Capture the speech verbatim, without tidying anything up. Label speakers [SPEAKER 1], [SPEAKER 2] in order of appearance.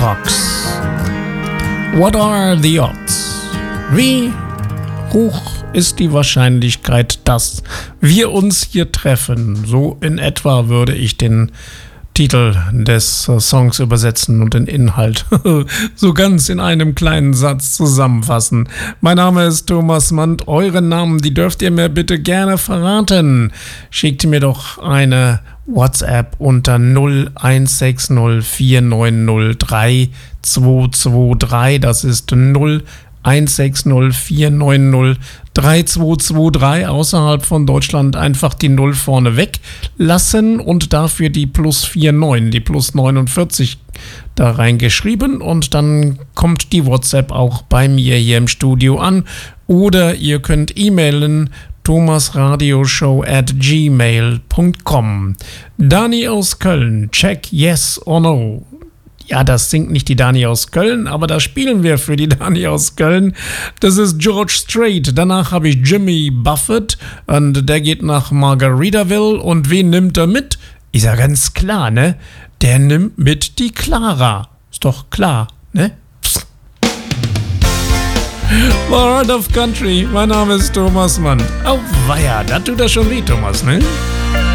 [SPEAKER 1] Cox. What are the odds? Wie hoch ist die Wahrscheinlichkeit, dass wir uns hier treffen? So in etwa würde ich den Titel des Songs übersetzen und den Inhalt so ganz in einem kleinen Satz zusammenfassen. Mein Name ist Thomas Mann. Euren Namen, die dürft ihr mir bitte gerne verraten. Schickt mir doch eine WhatsApp unter null eins sechs null vier neun null drei zwei zwei drei. Das ist null eins sechs null vier neun null drei zwei zwei drei. Außerhalb von Deutschland einfach die null vorne weglassen und dafür die plus neunundvierzig, die plus neunundvierzig da reingeschrieben und dann kommt die WhatsApp auch bei mir hier im Studio an. Oder ihr könnt e-mailen thomasradioshow at gmail punkt com. Dani aus Köln, check yes or no. Ja, das singt nicht die Dani aus Köln, aber das spielen wir für die Dani aus Köln. Das ist George Strait. Danach habe ich Jimmy Buffett und der geht nach Margaritaville. Und wen nimmt er mit? Ist ja ganz klar, ne? Der nimmt mit die Clara. Ist doch klar, ne? World of Country. Mein Name ist Thomas Mann. Oh weia, da tut er schon weh, Thomas, ne?